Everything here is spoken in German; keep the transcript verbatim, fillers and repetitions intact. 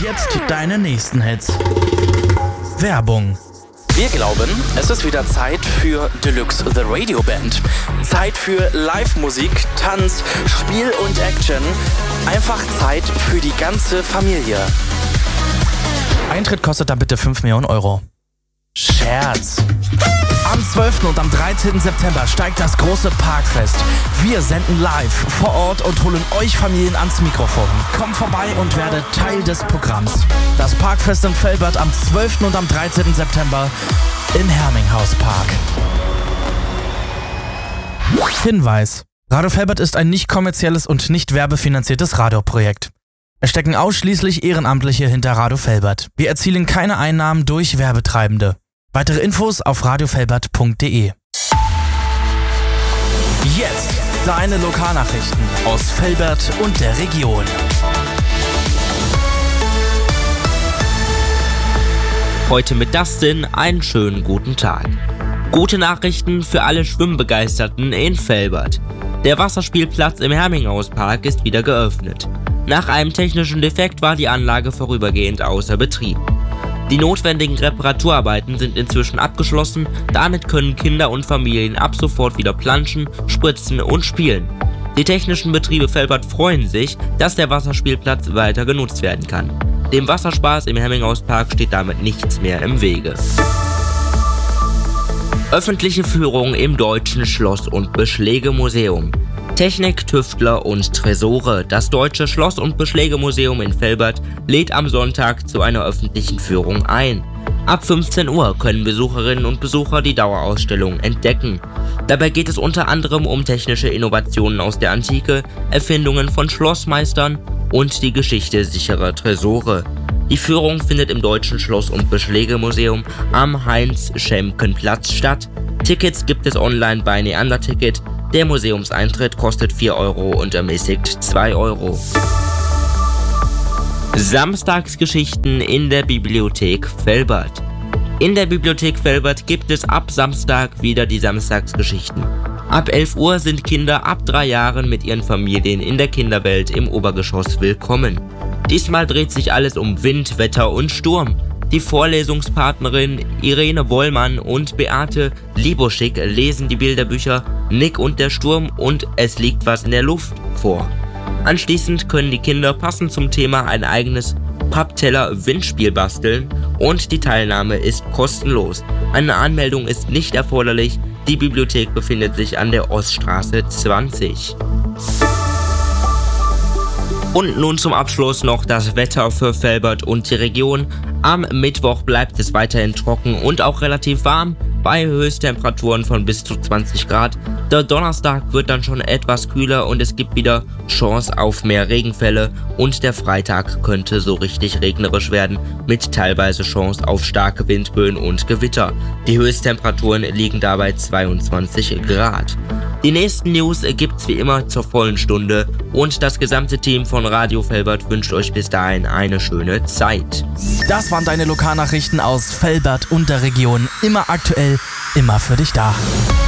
jetzt deine nächsten Hits. Werbung. Wir glauben, es ist wieder Zeit für Deluxe The Radio Band. Zeit für Live-Musik, Tanz, Spiel und Action. Einfach Zeit für die ganze Familie. Eintritt kostet dann bitte fünf Millionen Euro. Scherz. Am zwölften und am dreizehnten September steigt das große Parkfest. Wir senden live vor Ort und holen euch Familien ans Mikrofon. Komm vorbei und werde Teil des Programms. Das Parkfest in Velbert am zwölften und am dreizehnten September im Herminghauspark. Hinweis: Radio Velbert ist ein nicht kommerzielles und nicht werbefinanziertes Radioprojekt. Es stecken ausschließlich Ehrenamtliche hinter Radio Velbert. Wir erzielen keine Einnahmen durch Werbetreibende. Weitere Infos auf radio velbert punkt de. Jetzt deine Lokalnachrichten aus Velbert und der Region. Heute mit Dustin einen schönen guten Tag. Gute Nachrichten für alle Schwimmbegeisterten in Velbert. Der Wasserspielplatz im Herminghauspark ist wieder geöffnet. Nach einem technischen Defekt war die Anlage vorübergehend außer Betrieb. Die notwendigen Reparaturarbeiten sind inzwischen abgeschlossen, damit können Kinder und Familien ab sofort wieder planschen, spritzen und spielen. Die technischen Betriebe Velbert freuen sich, dass der Wasserspielplatz weiter genutzt werden kann. Dem Wasserspaß im Herminghauspark steht damit nichts mehr im Wege. Öffentliche Führung im Deutschen Schloss- und Beschlägemuseum. Technik, Tüftler und Tresore. Das Deutsche Schloss- und Beschlägemuseum in Velbert lädt am Sonntag zu einer öffentlichen Führung ein. Ab fünfzehn Uhr können Besucherinnen und Besucher die Dauerausstellung entdecken. Dabei geht es unter anderem um technische Innovationen aus der Antike, Erfindungen von Schlossmeistern und die Geschichte sicherer Tresore. Die Führung findet im Deutschen Schloss- und Beschlägemuseum am Heinz-Schemken-Platz statt. Tickets gibt es online bei Neander Ticket. Der Museumseintritt kostet vier Euro und ermäßigt zwei Euro. Samstagsgeschichten in der Bibliothek Velbert. In der Bibliothek Velbert gibt es ab Samstag wieder die Samstagsgeschichten. Ab elf Uhr sind Kinder ab drei Jahren mit ihren Familien in der Kinderwelt im Obergeschoss willkommen. Diesmal dreht sich alles um Wind, Wetter und Sturm. Die Vorlesungspartnerin Irene Wollmann und Beate Liboschik lesen die Bilderbücher Nick und der Sturm und Es liegt was in der Luft vor. Anschließend können die Kinder passend zum Thema ein eigenes Pappteller-Windspiel basteln und die Teilnahme ist kostenlos. Eine Anmeldung ist nicht erforderlich. Die Bibliothek befindet sich an der Oststraße zwanzig. Und nun zum Abschluss noch das Wetter für Velbert und die Region. Am Mittwoch bleibt es weiterhin trocken und auch relativ warm, bei Höchsttemperaturen von bis zu zwanzig Grad. Der Donnerstag wird dann schon etwas kühler und es gibt wieder Chance auf mehr Regenfälle und der Freitag könnte so richtig regnerisch werden, mit teilweise Chance auf starke Windböen und Gewitter. Die Höchsttemperaturen liegen dabei zweiundzwanzig Grad. Die nächsten News gibt's wie immer zur vollen Stunde und das gesamte Team von Radio Velbert wünscht euch bis dahin eine schöne Zeit. Das waren deine Lokalnachrichten aus Velbert und der Region. Immer aktuell, immer für dich da.